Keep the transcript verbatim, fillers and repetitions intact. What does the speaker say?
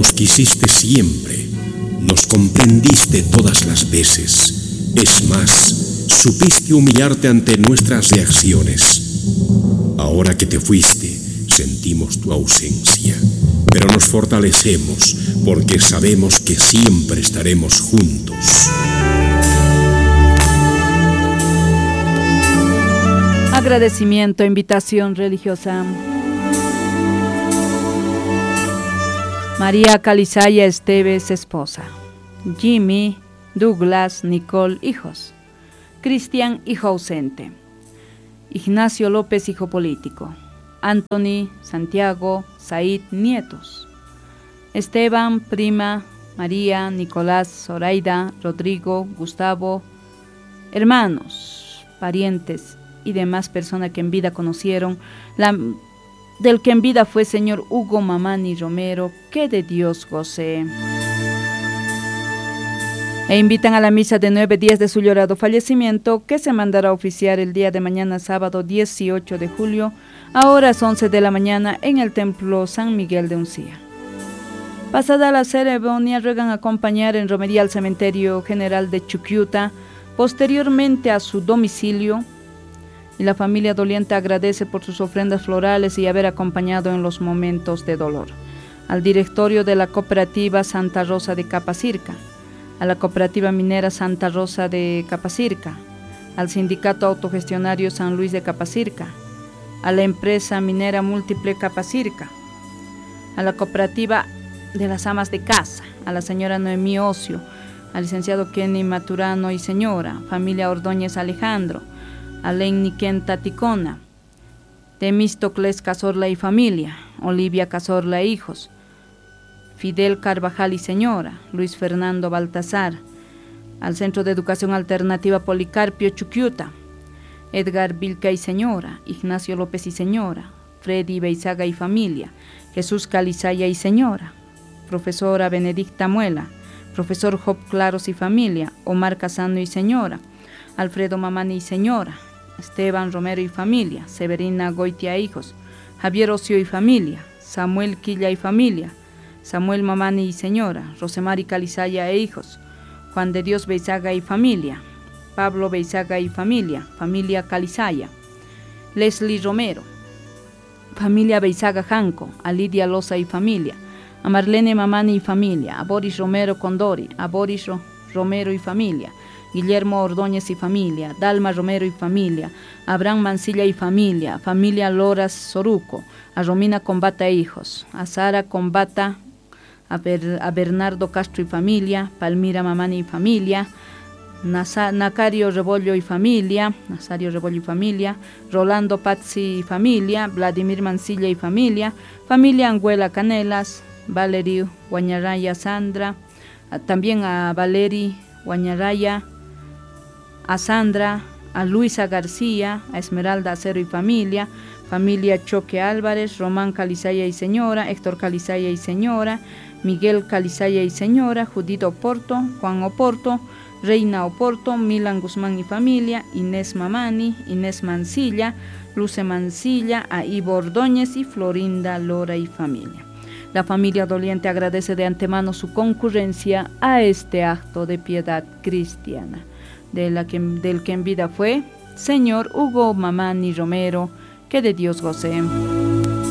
Nos quisiste siempre, nos comprendiste todas las veces. Es más, supiste humillarte ante nuestras reacciones. Ahora que te fuiste, sentimos tu ausencia, pero nos fortalecemos porque sabemos que siempre estaremos juntos. Agradecimiento, invitación religiosa. María Calizaya Esteves, esposa. Jimmy, Douglas, Nicole, hijos. Cristian, hijo ausente. Ignacio López, hijo político. Anthony, Santiago, Said, nietos. Esteban, prima, María, Nicolás, Zoraida, Rodrigo, Gustavo, hermanos, parientes y demás personas que en vida conocieron, la, del que en vida fue señor Hugo Mamani Romero, que de Dios goce. E invitan a la misa de nueve días de su llorado fallecimiento, que se mandará a oficiar el día de mañana, sábado dieciocho de julio, a horas once de la mañana, en el Templo San Miguel de Uncía. Pasada la ceremonia, ruegan acompañar en romería al Cementerio General de Chuquiuta, posteriormente a su domicilio, y la familia doliente agradece por sus ofrendas florales y haber acompañado en los momentos de dolor. Al directorio de la Cooperativa Santa Rosa de Capacirca, a la Cooperativa Minera Santa Rosa de Capacirca, al Sindicato Autogestionario San Luis de Capacirca, a la Empresa Minera Múltiple Capacirca, a la Cooperativa de las Amas de Casa, a la señora Noemí Ocio, al licenciado Kenny Maturano y señora, familia Ordóñez Alejandro, a Lenny Kenta Ticona, Temístocles Cazorla y familia, Olivia Cazorla e hijos, Fidel Carvajal y señora, Luis Fernando Baltasar, al Centro de Educación Alternativa Policarpio Chuquiuta, Edgar Vilca y señora, Ignacio López y señora, Freddy Beizaga y familia, Jesús Calizaya y señora, profesora Benedicta Muela, profesor Job Claros y familia, Omar Casano y señora, Alfredo Mamani y señora, Esteban Romero y familia, Severina Goitia e hijos, Javier Ocio y familia, Samuel Quilla y familia, Samuel Mamani y señora, Rosemary Calizaya e hijos, Juan de Dios Beizaga y familia, Pablo Beizaga y familia, familia Calizaya, Leslie Romero, familia Beizaga Janco, a Lidia Loza y familia, a Marlene Mamani y familia, a Boris Romero Condori, a Boris Ro- Romero y familia, Guillermo Ordóñez y familia, Dalma Romero y familia, Abraham Mancilla y familia, familia Loras Soruco, a Romina Combata e hijos, a Sara Combata, a, Ber, a Bernardo Castro y familia, Palmira Mamani y familia, Nasa, Nacario Rebollo y familia, Nazario Rebollo y familia, Rolando Pazzi y familia, Vladimir Mancilla y familia, familia Anguela Canelas, Valerio Guañaraya Sandra, a, también a Valeri Guañaraya, a Sandra, a Luisa García, a Esmeralda Acero y familia, familia Choque Álvarez, Román Calizaya y señora, Héctor Calizaya y señora, Miguel Calizaya y señora, Judith Oporto, Juan Oporto, Reina Oporto, Milan Guzmán y familia, Inés Mamani, Inés Mancilla, Luce Mancilla, a Ivo Ordóñez y Florinda Lora y familia. La familia doliente agradece de antemano su concurrencia a este acto de piedad cristiana, de la que, del que en vida fue señor Hugo Mamani Romero, que de Dios goce.